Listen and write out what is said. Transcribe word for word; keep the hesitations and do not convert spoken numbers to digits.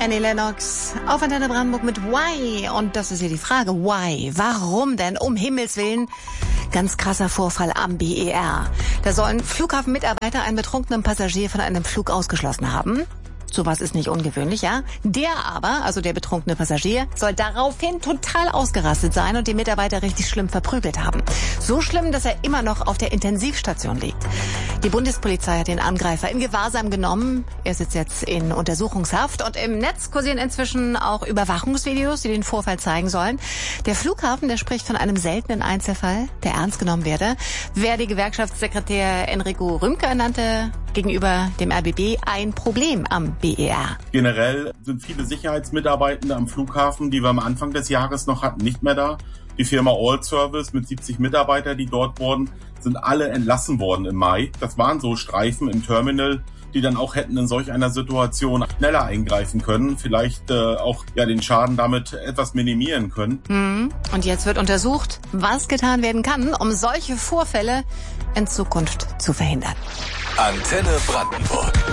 Annie Lennox auf Antenne Brandenburg mit Why. Und das ist hier die Frage, why? Warum denn? Um Himmels Willen. Ganz krasser Vorfall am B E R. Da sollen Flughafenmitarbeiter einen betrunkenen Passagier von einem Flug ausgeschlossen haben. Sowas ist nicht ungewöhnlich, ja. Der aber, also der betrunkene Passagier, soll daraufhin total ausgerastet sein und die Mitarbeiter richtig schlimm verprügelt haben. So schlimm, dass er immer noch auf der Intensivstation liegt. Die Bundespolizei hat den Angreifer in Gewahrsam genommen. Er sitzt jetzt in Untersuchungshaft und im Netz kursieren inzwischen auch Überwachungsvideos, die den Vorfall zeigen sollen. Der Flughafen, der spricht von einem seltenen Einzelfall, der ernst genommen werde. Wer die Gewerkschaftssekretär Enrico Rümke nannte, gegenüber dem R B B ein Problem am B E R. Generell sind viele Sicherheitsmitarbeitende am Flughafen, die wir am Anfang des Jahres noch hatten, nicht mehr da. Die Firma All Service mit siebzig Mitarbeitern, die dort wurden, sind alle entlassen worden im Mai. Das waren so Streifen im Terminal, die dann auch hätten in solch einer Situation schneller eingreifen können, vielleicht äh, auch ja den Schaden damit etwas minimieren können. Mhm. Und jetzt wird untersucht, was getan werden kann, um solche Vorfälle in Zukunft zu verhindern. Antenne Brandenburg.